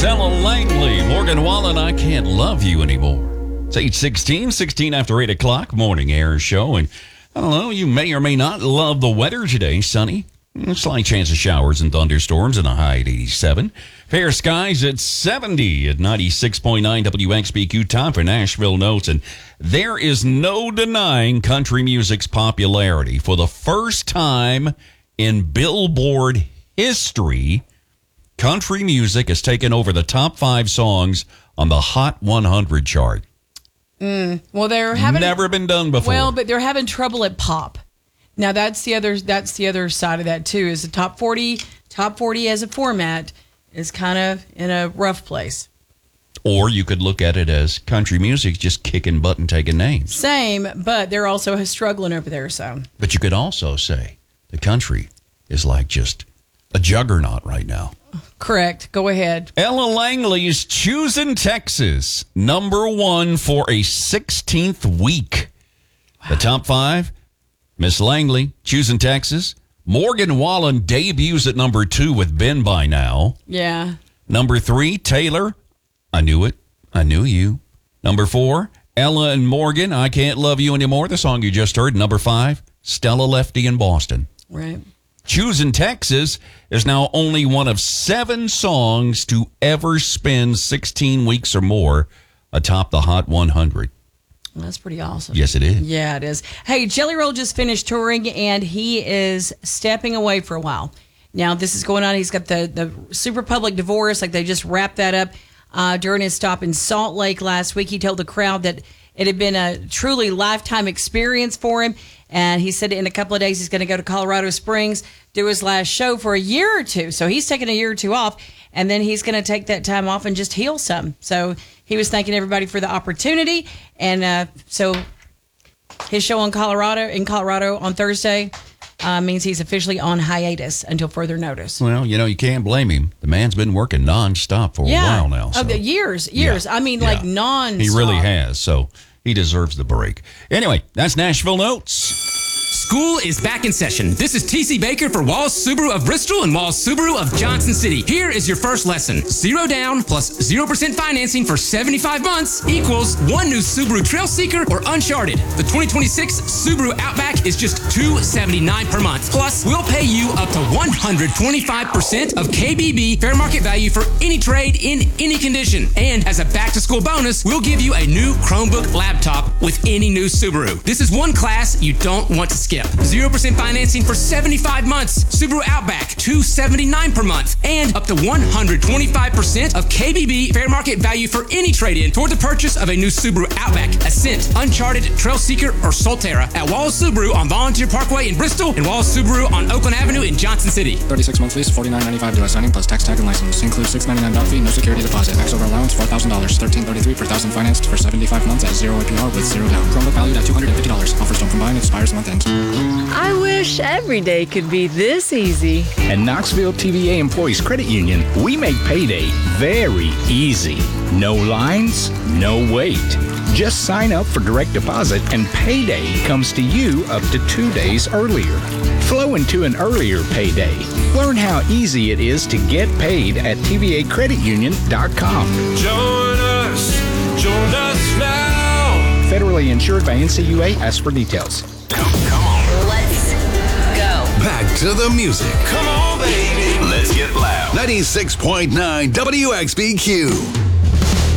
Ella Langley, Morgan Wallen, I Can't Love You Anymore. It's 8:16, 16 after 8 o'clock, morning air show. And I don't know, you may or may not love the weather today. Sunny, slight chance of showers and thunderstorms, and a high at 87. Fair skies at 70 at 96.9 WXBQ. Time for Nashville Notes. And there is no denying country music's popularity. For the first time in Billboard history, country music has taken over the top 5 songs on the Hot 100 chart. Well, they're having never been done before. Well, but they're having trouble at pop. Now that's the other side of that too. Is the top 40 as a format is kind of in a rough place. Or you could look at it as country music just kicking butt and taking names. Same, but they're also struggling over there. So, but you could also say the country is like just a juggernaut right now. Correct. Go ahead. Ella Langley's Choosing Texas, number 1 for a 16th week. Wow. The top 5, Miss Langley, Choosing Texas. Morgan Wallen debuts at number 2 with Been By Now. Yeah. Number 3, Taylor, I Knew It, I Knew You. Number 4, Ella and Morgan, I Can't Love You Anymore, the song you just heard. Number 5, Stella Lefty in Boston. Right. Choosing Texas is now only one of 7 songs to ever spend 16 weeks or more atop the Hot 100. Well, that's pretty awesome. Yes, it is. Yeah, it is. Hey, Jelly Roll just finished touring, and he is stepping away for a while. Now, this is going on. He's got the super public divorce. Like, they just wrapped that up during his stop in Salt Lake last week. He told the crowd that it had been a truly lifetime experience for him. And he said in a couple of days he's going to go to Colorado Springs, do his last show for a year or two. So he's taking a year or two off, and then he's going to take that time off and just heal some. So he was thanking everybody for the opportunity. And so his show in Colorado on Thursday means he's officially on hiatus until further notice. Well, you can't blame him. The man's been working nonstop for a while now. So. Years. Yeah. I mean, like nonstop. He really has. So he deserves the break. Anyway, that's Nashville Notes. School is back in session. This is TC Baker for Walls Subaru of Bristol and Walls Subaru of Johnson City. Here is your first lesson. 0 down plus 0% financing for 75 months equals 1 new Subaru Trail Seeker or Uncharted. The 2026 Subaru Outback is just $279 per month. Plus, we'll pay you up to 125% of KBB fair market value for any trade in any condition. And as a back-to-school bonus, we'll give you a new Chromebook laptop with any new Subaru. This is one class you don't want to skip. 0% financing for 75 months. Subaru Outback, $279 per month. And up to 125% of KBB fair market value for any trade-in toward the purchase of a new Subaru Outback, Ascent, Uncharted, Trail Seeker, or Solterra at Wallace Subaru on Volunteer Parkway in Bristol and Wallace Subaru on Oakland Avenue in Johnson City. 36-month lease, $49.95 dealer signing plus tax tag and license. Includes $699 down fee, no security deposit. Max over allowance, $4,000. $1,333 per thousand financed for 75 months at 0 APR with 0 down. Chromebook valued at $250. Offers don't combine, expires month ends. I wish every day could be this easy. At Knoxville TVA Employees Credit Union, we make payday very easy. No lines, no wait. Just sign up for direct deposit and payday comes to you up to 2 days earlier. Flow into an earlier payday. Learn how easy it is to get paid at tvacreditunion.com. Join us now. Federally insured by NCUA. Ask for details. Come on. Let's go. Back to the music. Come on, baby. Let's get loud. 96.9 WXBQ.